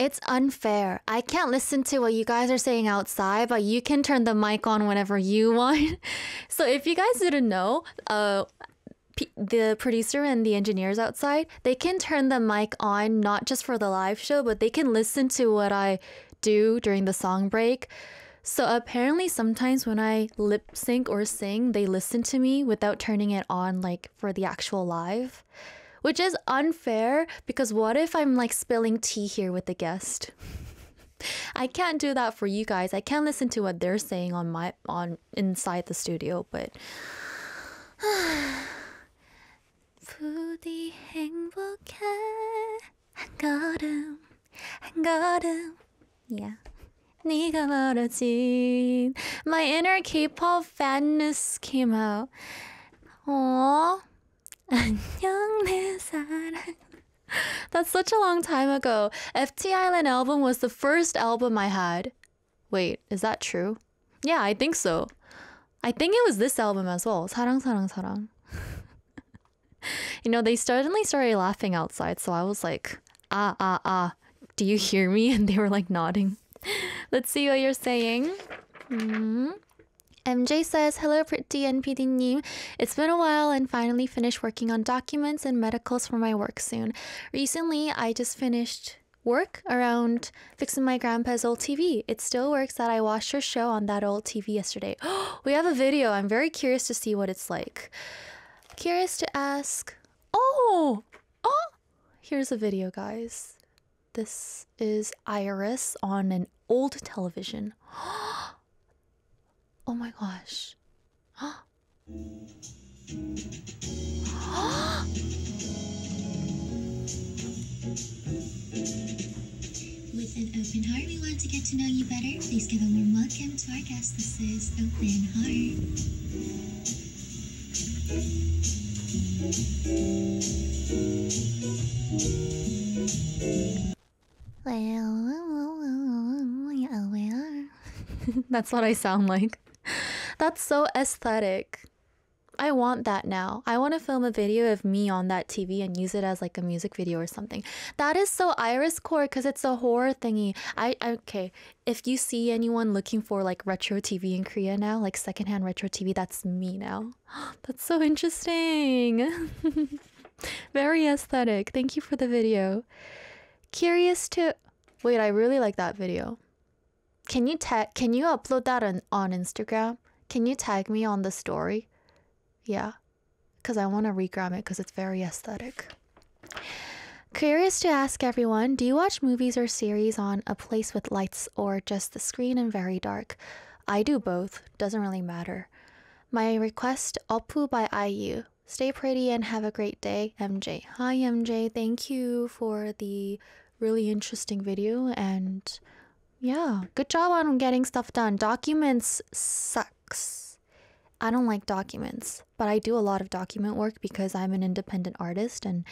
It's unfair. I can't listen to what you guys are saying outside, but you can turn the mic on whenever you want. So if you guys didn't know, the producer and the engineers outside, they can turn the mic on not just for the live show, but they can listen to what I do during the song break. So apparently sometimes when I lip sync or sing, they listen to me without turning it on like for the actual live, which is unfair because what if I'm like spilling tea here with the guest? I can't do that for you guys. I can't listen to what they're saying on inside the studio, but 부디 행복해 한 걸음 한 걸음. Yeah. 네가 멀어진. My inner K-pop fanness came out. Aww. 안녕 내 사랑. That's such a long time ago. FT Island album was the first album I had. Wait, is that true? Yeah, I think so. I think it was this album as well. 사랑 사랑 사랑. You know, they suddenly started laughing outside, so I was like, do you hear me? And they were like nodding. Let's see what you're saying. MJ says, hello, pretty NPD님. It's been a while and finally finished working on documents and medicals for my work soon. Recently, I just finished work around fixing my grandpa's old TV. It still works that I watched your show on that old TV yesterday. We have a video. I'm very curious to see what it's like. Curious to ask. Oh, here's a video, guys. This is Iris on an old television. Oh my gosh. With an open heart, we want to get to know you better. Please give a warm welcome to our guest. This is Open Heart. That's what I sound like. That's so aesthetic. I want that now. I want to film a video of me on that TV and use it as like a music video or something. That is so Iris core because it's a horror thingy. Okay, if you see anyone looking for like retro TV in Korea now, like secondhand retro TV, that's me now. That's so interesting. Very aesthetic. Thank you for the video. Curious to... Wait, I really like that video. Can you upload that on Instagram? Can you tag me on the story? Yeah, because I want to regram it because it's very aesthetic. Curious to ask everyone, do you watch movies or series on a place with lights or just the screen and very dark? I do both. Doesn't really matter. My request, Oppu by IU. Stay pretty and have a great day, MJ. Hi, MJ. Thank you for the really interesting video and... yeah, good job on getting stuff done. Documents sucks. I don't like documents, but I do a lot of document work because I'm an independent artist and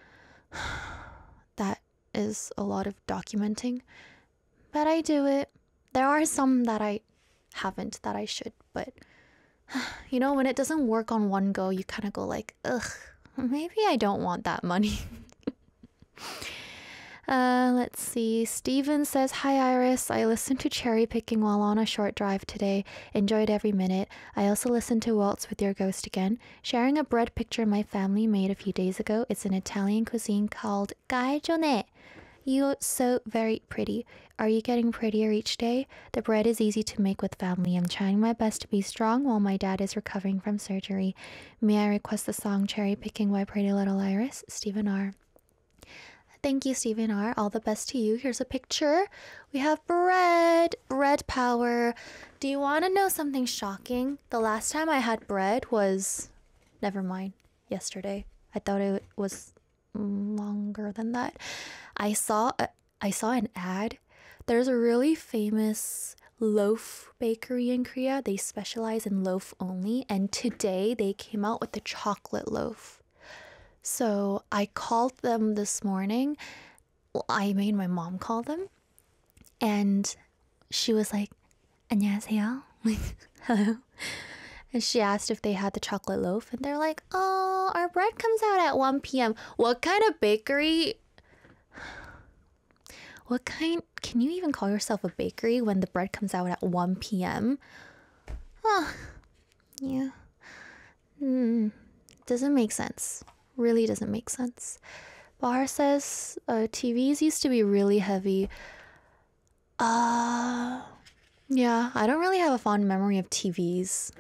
that is a lot of documenting. But I do it. There are some that I haven't that I should, but you know, when it doesn't work on one go, you kind of go like, ugh, maybe I don't want that money. Let's see. Steven says, hi Iris. I listened to Cherry Picking while on a short drive today. Enjoyed every minute. I also listened to Waltz with Your Ghost again. Sharing a bread picture my family made a few days ago. It's an Italian cuisine called gaijone. You're so very pretty. Are you getting prettier each day? The bread is easy to make with family. I'm trying my best to be strong while my dad is recovering from surgery. May I request the song Cherry Picking by Pretty Little Iris? Stephen R. Thank you, Stephen R. All the best to you. Here's a picture. We have bread. Bread power. Do you want to know something shocking? The last time I had bread was... never mind. Yesterday. I thought it was longer than that. I saw an ad. There's a really famous loaf bakery in Korea. They specialize in loaf only. And today they came out with the chocolate loaf. So I called them this morning. Well, I made my mom call them. And she was like, 안녕하세요. Hello. And she asked if they had the chocolate loaf. And they're like, oh, our bread comes out at 1 p.m. What kind of bakery What kind? Can you even call yourself a bakery when the bread comes out at 1 p.m.? Oh, yeah. Doesn't make sense. Really doesn't make sense. Bahar says TVs used to be really heavy. Yeah, I don't really have a fond memory of TVs.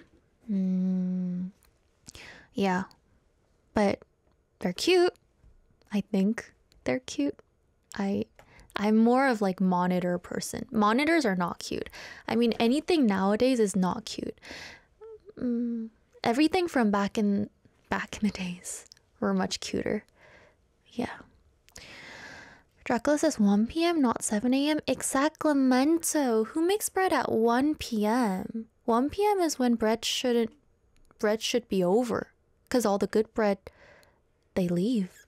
Yeah, but they're cute. I think they're cute. I'm more of like monitor person. Monitors are not cute. I mean, anything nowadays is not cute. Everything from back in the days were much cuter. Yeah. Dracula says 1 p.m., not 7 a.m. Exactlamento. Who makes bread at 1 p.m.? 1 p.m. is when bread should be over. Because all the good bread, they leave.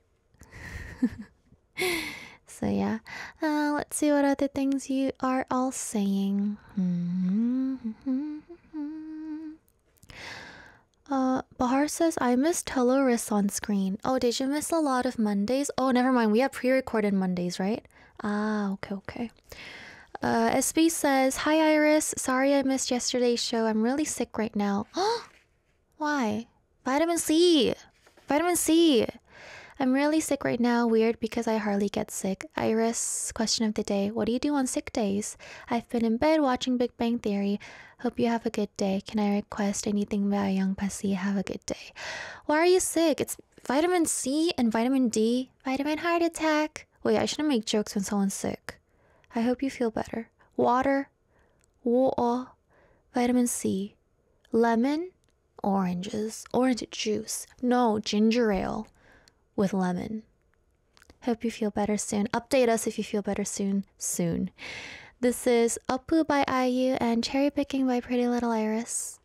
So yeah. Let's see what other things you are all saying. Bahar says, I missed Hello Riss on screen. Oh, did you miss a lot of Mondays? Oh, never mind. We have pre-recorded Mondays, right? Ah, okay. SB says, hi, Iris. Sorry I missed yesterday's show. I'm really sick right now. Why? Vitamin C. Vitamin C. I'm really sick right now. Weird because I hardly get sick. Iris, question of the day. What do you do on sick days? I've been in bed watching Big Bang Theory. Hope you have a good day. Can I request anything by Young Pasi? Have a good day. Why are you sick? It's vitamin C and vitamin D. Vitamin heart attack. Wait, I shouldn't make jokes when someone's sick. I hope you feel better. Water. Vitamin C. Lemon. Oranges. Orange juice. No, ginger ale. With lemon. Hope you feel better soon. Update us if you feel better soon. This is Apu by IU and Cherry Picking by Pretty Little Iris.